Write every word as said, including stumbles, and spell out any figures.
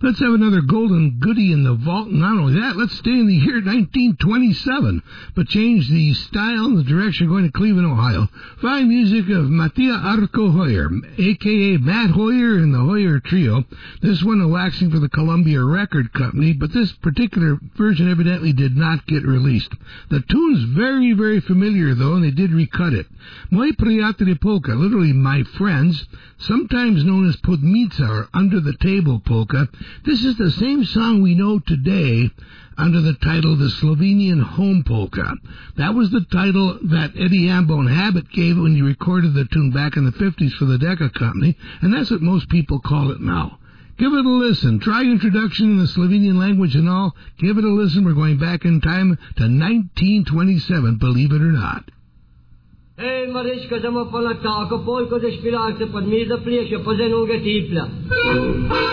Let's have another golden goodie in the vault. Not only that, let's stay in the year nineteen twenty-seven, but change the style and the direction going to Cleveland, Ohio. Fine music of Mattia Arco Hoyer, a k a. Matt Hoyer and the Hoyer Trio. This one waxing for the Columbia Record Company, but this particular version evidently did not get released. The tune's very, very familiar, though, and they did recut it. Moi Priateli Polka, literally my friends, sometimes known as Podmica or Under the Table Polka. This is the same song we know today under the title The Slovenian Home Polka. That was the title that Eddie Ambone Habit gave it when he recorded the tune back in the fifties for the Decca Company, and that's what most people call it now. Give it a listen. Try introduction in the Slovenian language and all. Give it a listen. We're going back in time to nineteen twenty-seven, believe it or not. Ej, Mariška, da ima pa na tako polko, da špilakce pod mizo pliješe po zenuge tipla.